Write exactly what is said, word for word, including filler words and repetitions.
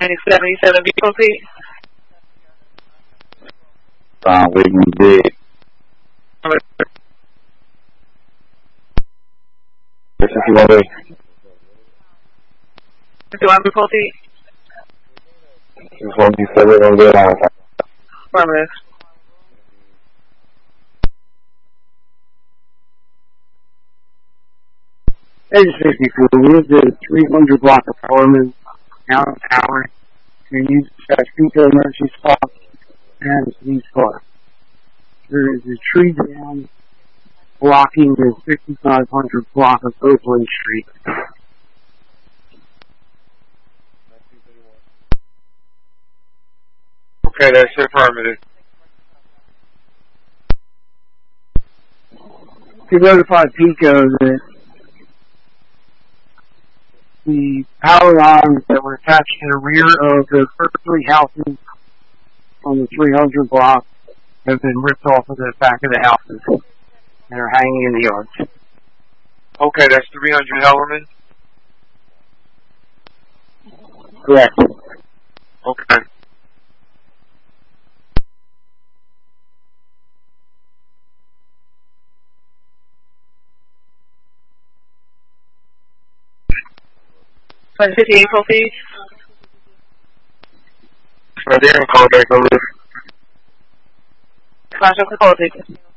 seventy-seven vehicle seat. Uh, Wiggins did. fifty-one way. fifty-one vehicle seat. This one be seven on the line. Affirmative. eight sixty-four, with the three hundred block of Foreman, out of power, to use the Pico emergency spot and the police car. There is a tree down blocking the fifty-five hundred block of Oakland Street. Okay, that's affirmative. To notify Pico that the power lines that were attached to the rear of the first three houses on the three hundred block have been ripped off of the back of the houses and are hanging in the yards. Okay, that's three hundred Hellerman? Correct. Okay. fifty-eight full feet. Right there, call back over. Flash up the call ticket.